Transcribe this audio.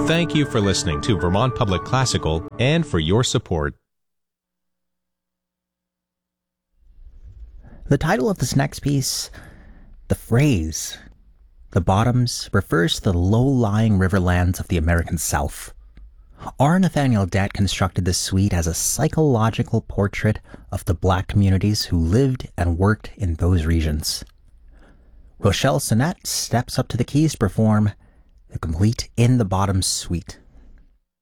Thank you for listening to Vermont Public Classical and for your support. The title of this next piece, the phrase, "The Bottoms," refers to the low-lying riverlands of the American South. R. Nathaniel Dett constructed this suite as a psychological portrait of the Black communities who lived and worked in those regions. Rochelle Sonnett steps up to the keys to perform the complete In the Bottoms suite.